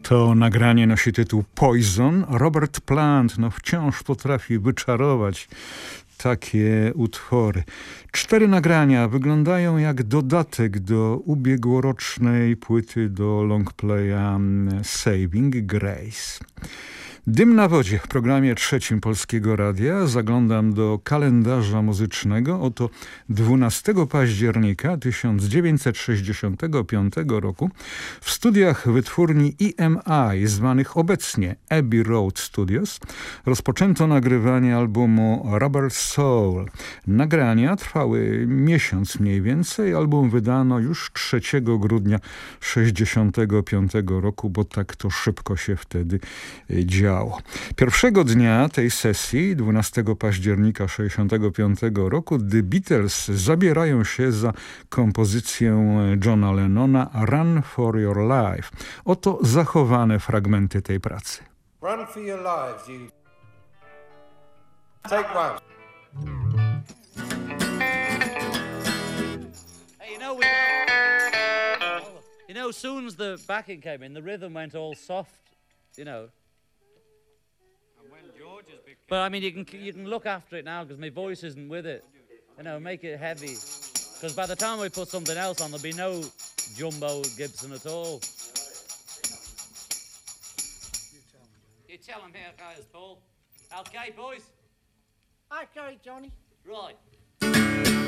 To nagranie nosi tytuł Poison. Robert Plant wciąż potrafi wyczarować takie utwory. 4 nagrania wyglądają jak dodatek do ubiegłorocznej płyty do longplaya Saving Grace. Dym na wodzie w programie trzecim Polskiego Radia. Zaglądam do kalendarza muzycznego. Oto 12 października 1965 roku w studiach wytwórni EMI, zwanych obecnie Abbey Road Studios, rozpoczęto nagrywanie albumu Rubber Soul. Nagrania trwały miesiąc mniej więcej. Album wydano już 3 grudnia 1965 roku, bo tak to szybko się wtedy działo. Pierwszego dnia tej sesji, 12 października 1965 roku, The Beatles zabierają się za kompozycję Johna Lennona Run for Your Life. Oto zachowane fragmenty tej pracy. Run for your lives, you... Take one. Hey, as soon as the backing came in, the rhythm went all soft, But I mean, you can look after it now because my voice isn't with it. Make it heavy. Because by the time we put something else on, there'll be no jumbo Gibson at all. You tell him here, guys, Paul. Okay, boys? Okay, Johnny. Right.